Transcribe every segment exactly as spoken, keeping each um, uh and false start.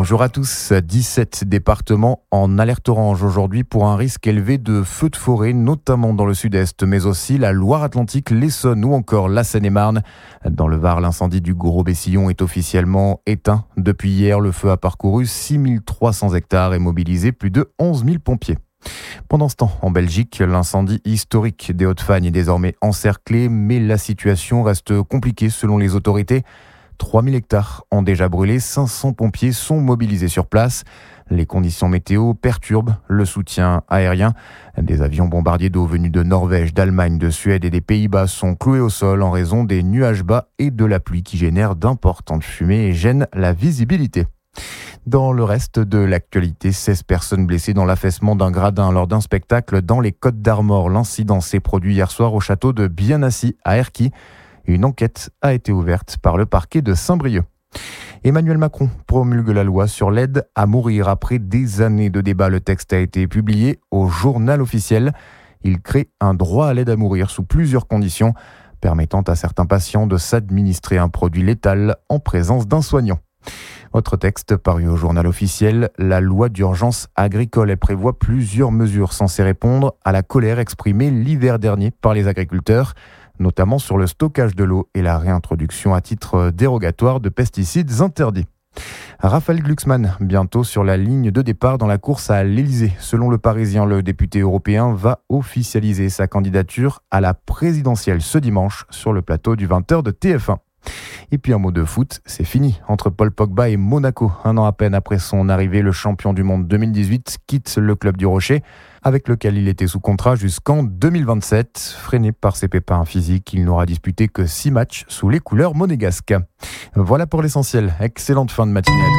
Bonjour à tous. dix-sept départements en alerte orange aujourd'hui pour un risque élevé de feux de forêt, notamment dans le sud-est, mais aussi la Loire-Atlantique, l'Essonne ou encore la Seine-et-Marne. Dans le Var, l'incendie du Gros-Bessillon est officiellement éteint. Depuis hier, le feu a parcouru six mille trois cents hectares et mobilisé plus de onze mille pompiers. Pendant ce temps, en Belgique, l'incendie historique des Hautes-Fagnes est désormais encerclé, mais la situation reste compliquée selon les autorités. trois mille hectares ont déjà brûlé, cinq cents pompiers sont mobilisés sur place. Les conditions météo perturbent le soutien aérien. Des avions bombardiers d'eau venus de Norvège, d'Allemagne, de Suède et des Pays-Bas sont cloués au sol en raison des nuages bas et de la pluie qui génèrent d'importantes fumées et gênent la visibilité. Dans le reste de l'actualité, seize personnes blessées dans l'affaissement d'un gradin lors d'un spectacle dans les Côtes d'Armor. L'incident s'est produit hier soir au château de Bienassi à Erquy. Une enquête a été ouverte par le parquet de Saint-Brieuc. Emmanuel Macron promulgue la loi sur l'aide à mourir. Après des années de débat, le texte a été publié au journal officiel. Il crée un droit à l'aide à mourir sous plusieurs conditions, permettant à certains patients de s'administrer un produit létal en présence d'un soignant. Autre texte paru au journal officiel, la loi d'urgence agricole. Elle prévoit plusieurs mesures censées répondre à la colère exprimée l'hiver dernier par les agriculteurs, notamment sur le stockage de l'eau et la réintroduction à titre dérogatoire de pesticides interdits. Raphaël Glucksmann, bientôt sur la ligne de départ dans la course à l'Élysée. Selon le Parisien, le député européen va officialiser sa candidature à la présidentielle ce dimanche sur le plateau du vingt heures de T F un. Et puis un mot de foot, c'est fini entre Paul Pogba et Monaco. Un an à peine après son arrivée, le champion du monde deux mille dix-huit quitte le club du Rocher, avec lequel il était sous contrat jusqu'en deux mille vingt-sept. Freiné par ses pépins physiques, il n'aura disputé que six matchs sous les couleurs monégasques. Voilà pour l'essentiel. Excellente fin de matinée à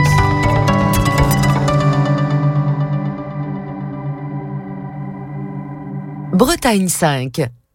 tous. Bretagne cinq.